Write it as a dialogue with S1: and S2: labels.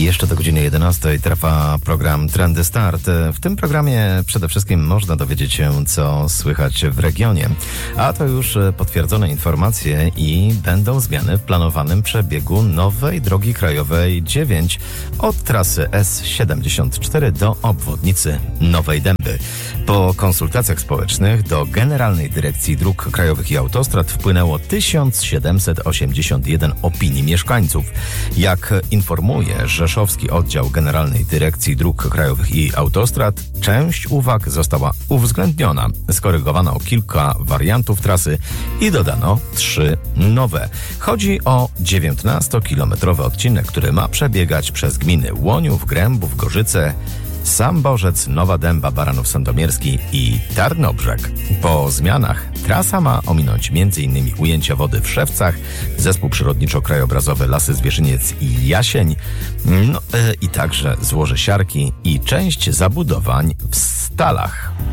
S1: Jeszcze do godziny 11 trwa program Trendy Start. W tym programie przede wszystkim można dowiedzieć się, co słychać w regionie. A to już potwierdzone informacje i będą zmiany w planowanym przebiegu nowej drogi krajowej 9 od trasy S74 do obwodnicy Nowej Dęby. Po konsultacjach społecznych do Generalnej Dyrekcji Dróg Krajowych i Autostrad wpłynęło 1781 opinii mieszkańców. Jak informuje Rzeszowski Oddział Generalnej Dyrekcji Dróg Krajowych i Autostrad, część uwag została uwzględniona. Skorygowano kilka wariantów trasy i dodano 3 nowe. Chodzi o 19-kilometrowy odcinek, który ma przebiegać przez gminy Łoniów, Grębów, Gorzyce, Sam Borzec, Nowa Dęba, Baranów Sandomierski i Tarnobrzeg. Po zmianach trasa ma ominąć m.in. ujęcia wody w Szewcach, zespół przyrodniczo-krajobrazowy Lasy Zwierzyniec i Jasień, i także złoże Siarki i część zabudowań w Stalach.